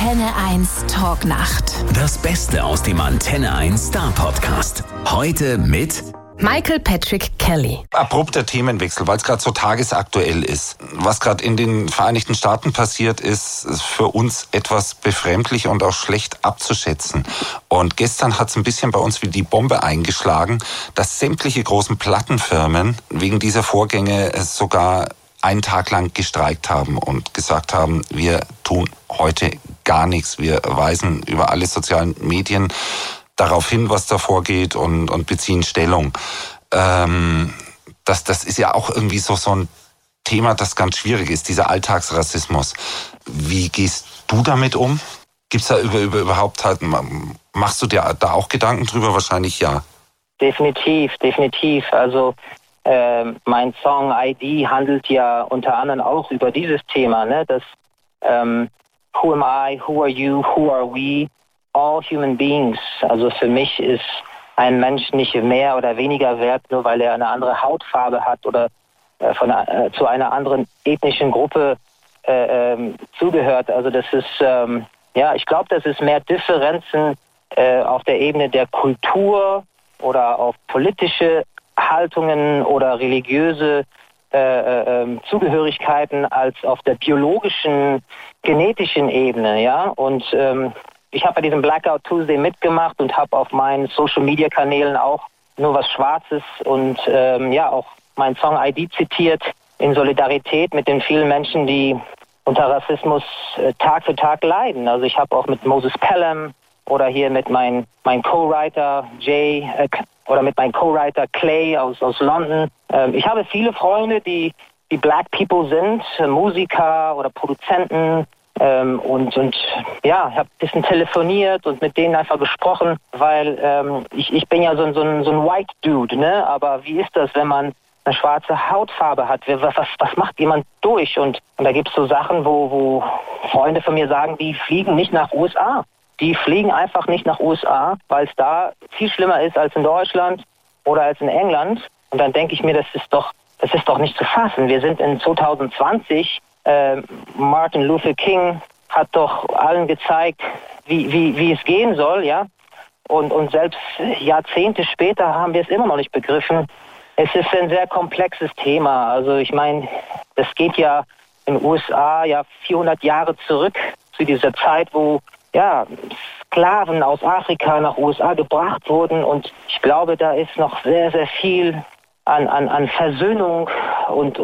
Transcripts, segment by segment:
Antenne 1 Talknacht. Das Beste aus dem Antenne 1 Star Podcast. Heute mit Michael Patrick Kelly. Abrupter Themenwechsel, weil es gerade so tagesaktuell ist. Was gerade in den Vereinigten Staaten passiert, ist für uns etwas befremdlich und auch schlecht abzuschätzen. Und gestern hat es ein bisschen bei uns wie die Bombe eingeschlagen, dass sämtliche großen Plattenfirmen wegen dieser Vorgänge sogar einen Tag lang gestreikt haben und gesagt haben, wir tun heute gar nichts. Wir weisen über alle sozialen Medien darauf hin, was da vorgeht und beziehen Stellung. Das ist ja auch irgendwie so ein Thema, das ganz schwierig ist, dieser Alltagsrassismus. Wie gehst du damit um? Gibt's da überhaupt halt, machst du dir da auch Gedanken drüber? Wahrscheinlich ja. Definitiv. Also mein Song ID handelt ja unter anderem auch über dieses Thema, ne? Das Who am I, who are you, who are we? All human beings. Also für mich ist ein Mensch nicht mehr oder weniger wert, nur weil er eine andere Hautfarbe hat oder zu einer anderen ethnischen Gruppe zugehört. Also das ist, ich glaube, das ist mehr Differenzen auf der Ebene der Kultur oder auf politische Haltungen oder religiöse Zugehörigkeiten als auf der biologischen, genetischen Ebene, ja. Und ich habe bei diesem Blackout Tuesday mitgemacht und habe auf meinen Social-Media-Kanälen auch nur was Schwarzes und auch meinen Song ID zitiert in Solidarität mit den vielen Menschen, die unter Rassismus Tag für Tag leiden. Also ich habe auch mit Moses Pelham oder hier mit mein Co-Writer Jay oder mit meinem Co-Writer Clay aus London. Ich habe viele Freunde, die Black People sind, Musiker oder Produzenten. Ich habe ein bisschen telefoniert und mit denen einfach gesprochen, weil ich bin ja so ein White Dude, ne? Aber wie ist das, wenn man eine schwarze Hautfarbe hat? Was macht jemand durch? Und da gibt es so Sachen, wo Freunde von mir sagen, die fliegen nicht nach USA. Die fliegen einfach nicht nach USA, weil es da viel schlimmer ist als in Deutschland oder als in England. Und dann denke ich mir, das ist doch nicht zu fassen. Wir sind in 2020. Martin Luther King hat doch allen gezeigt, wie es gehen soll, ja. Und selbst Jahrzehnte später haben wir es immer noch nicht begriffen. Es ist ein sehr komplexes Thema. Also ich meine, das geht ja in den USA 400 Jahre zurück zu dieser Zeit, wo Sklaven aus Afrika nach USA gebracht wurden. Und ich glaube, da ist noch sehr, sehr viel an Versöhnung und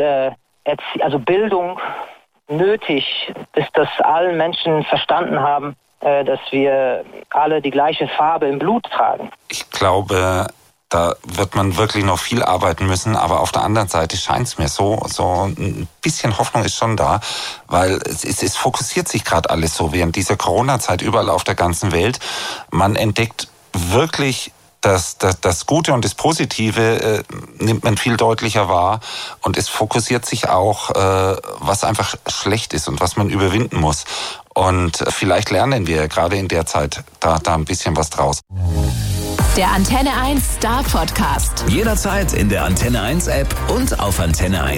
Bildung nötig, bis das allen Menschen verstanden haben, dass wir alle die gleiche Farbe im Blut tragen. Ich glaube, da wird man wirklich noch viel arbeiten müssen, aber auf der anderen Seite scheint es mir so ein bisschen Hoffnung ist schon da, weil es fokussiert sich gerade alles so während dieser Corona-Zeit überall auf der ganzen Welt. Man entdeckt wirklich das Gute und das Positive nimmt man viel deutlicher wahr und es fokussiert sich auch, was einfach schlecht ist und was man überwinden muss. Und vielleicht lernen wir gerade in der Zeit da ein bisschen was draus. Der Antenne 1 Star Podcast. jederzeit in der Antenne 1 App und auf antenne1.